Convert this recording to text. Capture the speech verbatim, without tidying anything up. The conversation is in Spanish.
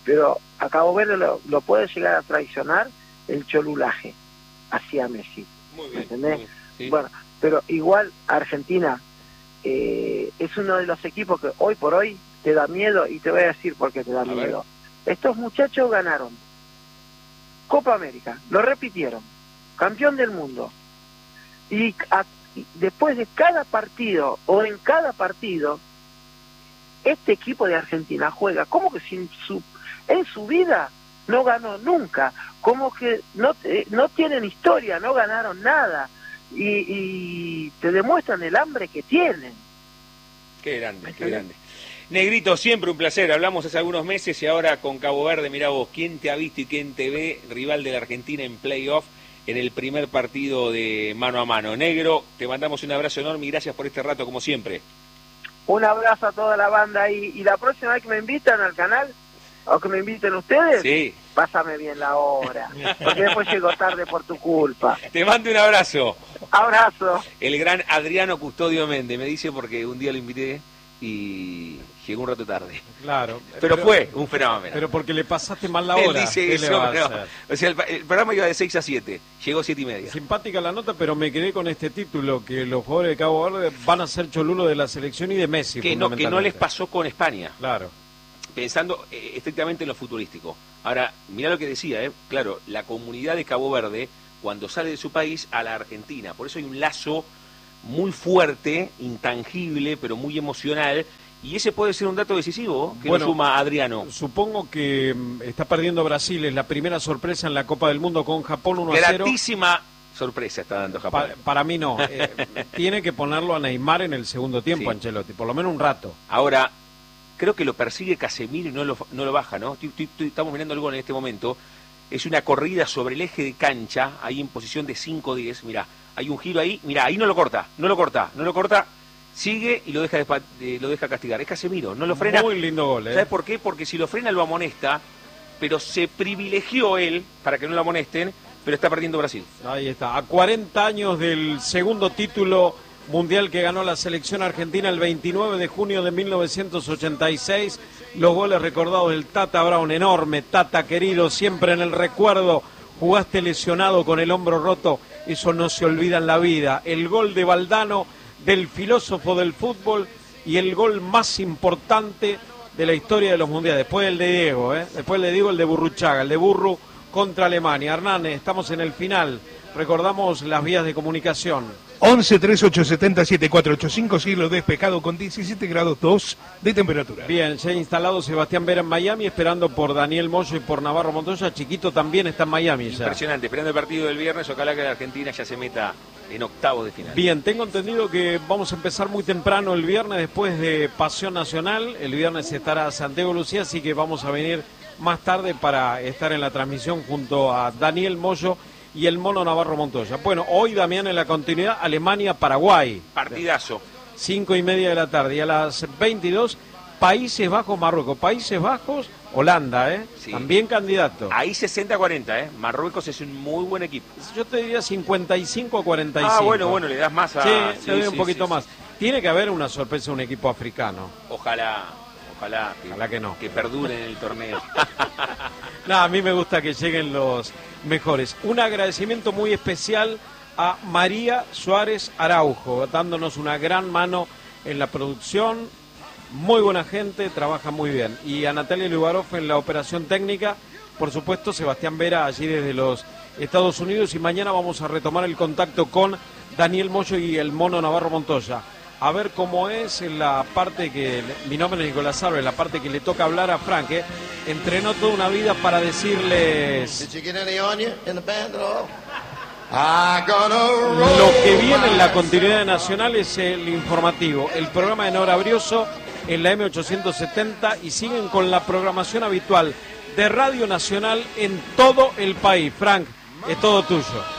pero a Cabo Verde lo, lo puede llegar a traicionar el cholulaje hacia Messi. Muy bien, ¿Me entendés? muy bien, sí. Bueno, pero igual Argentina eh, es uno de los equipos que hoy por hoy te da miedo, y te voy a decir por qué te da A miedo. Ver. Estos muchachos ganaron Copa América, lo repitieron, campeón del mundo, y, a, y después de cada partido o en cada partido este equipo de Argentina juega como que sin su, en su vida no ganó nunca, como que no, eh, no tienen historia, no ganaron nada, y, y te demuestran el hambre que tienen. Qué grande, qué grande. Negrito, siempre un placer. Hablamos hace algunos meses y ahora con Cabo Verde, mirá vos, ¿quién te ha visto y quién te ve? Rival de la Argentina en playoff en el primer partido de mano a mano. Negro, te mandamos un abrazo enorme y gracias por este rato como siempre. Un abrazo a toda la banda y, y la próxima vez que me invitan al canal, o que me inviten ustedes, sí, pásame bien la hora, porque después llego tarde por tu culpa. Te mando un abrazo. Abrazo. El gran Adriano Custodio Méndez me dice, porque un día lo invité y llegó un rato tarde. Claro. Pero, pero fue un fenómeno. Pero porque le pasaste mal la Él hora. dice eso, no. O sea, el, el programa iba de seis a siete, llegó siete y media. Simpática la nota, pero me quedé con este título, que los jugadores de Cabo Verde van a ser cholulo de la selección y de Messi. Que no, que no les pasó con España. Claro. Pensando eh, estrictamente en lo futurístico. Ahora, mirá lo que decía, eh. claro, la comunidad de Cabo Verde, cuando sale de su país a la Argentina, por eso hay un lazo muy fuerte, intangible, pero muy emocional, y ese puede ser un dato decisivo que bueno, nos suma Adriano. Supongo que está perdiendo Brasil, es la primera sorpresa en la Copa del Mundo con Japón uno a cero. Gratísima sorpresa está dando Japón. Pa para mí no, eh, tiene que ponerlo a Neymar en el segundo tiempo, sí. Ancelotti, por lo menos un rato. Ahora, creo que lo persigue Casemiro y no lo, no lo baja, ¿no? Estoy, estoy, estamos mirando el gol en este momento. Es una corrida sobre el eje de cancha, ahí en posición de cinco diez, mirá, hay un giro ahí, mirá, ahí no lo corta, no lo corta, no lo corta, sigue y lo deja de, lo deja castigar. Es Casemiro, no lo frena. Muy lindo gol, ¿eh? ¿Sabes por qué? Porque si lo frena lo amonesta, pero se privilegió él para que no lo amonesten, pero está perdiendo Brasil. Ahí está, a cuarenta años del segundo título mundial que ganó la selección argentina el veintinueve de junio de mil novecientos ochenta y seis, los goles recordados del Tata Brown, enorme, Tata querido, siempre en el recuerdo, jugaste lesionado con el hombro roto, eso no se olvida en la vida, el gol de Valdano, del filósofo del fútbol, y el gol más importante de la historia de los mundiales, después el de Diego, ¿eh? después le digo el de Burruchaga, el de Burru contra Alemania. Hernández, estamos en el final, recordamos las vías de comunicación. once, treinta y ocho, setenta, setenta y cuatro ochenta y cinco, cielo despejado con diecisiete grados dos de temperatura. Bien, ya ha instalado Sebastián Vera en Miami, esperando por Daniel Moyo y por Navarro Montoya. Chiquito también está en Miami ya. Impresionante, esperando el partido del viernes, ojalá que la Argentina ya se meta en octavos de final. Bien, tengo entendido que vamos a empezar muy temprano el viernes, después de Pasión Nacional. El viernes estará Santiago Lucía, así que vamos a venir más tarde para estar en la transmisión junto a Daniel Moyo y el Mono Navarro Montoya. Bueno, hoy, Damián, en la continuidad, Alemania-Paraguay. Partidazo. Cinco y media de la tarde. Y a las veintidós, Países Bajos-Marruecos. Países Bajos, Holanda, ¿eh? Sí. También candidato. Ahí sesenta a cuarenta, ¿eh? Marruecos es un muy buen equipo. Yo te diría cincuenta y cinco a cuarenta y cinco. Ah, bueno, bueno, le das más a... Sí, sí, le doy sí, un poquito sí, más. Sí. Tiene que haber una sorpresa, un equipo africano. Ojalá, ojalá. Que, ojalá que no. Que perdure en el torneo. No, a mí me gusta que lleguen los mejores. Un agradecimiento muy especial a María Suárez Araujo, dándonos una gran mano en la producción. Muy buena gente, trabaja muy bien. Y a Natalia Lugarov en la operación técnica. Por supuesto, Sebastián Vera allí desde los Estados Unidos. Y mañana vamos a retomar el contacto con Daniel Moyo y el Mono Navarro Montoya. A ver cómo es la parte que, mi nombre es Nicolás Álvarez, la parte que le toca hablar a Frank, ¿eh? Entrenó toda una vida para decirles lo que viene en la continuidad nacional. Es el informativo, el programa de Nora Brioso en la M ochocientos setenta, y siguen con la programación habitual de Radio Nacional en todo el país. Frank, es todo tuyo.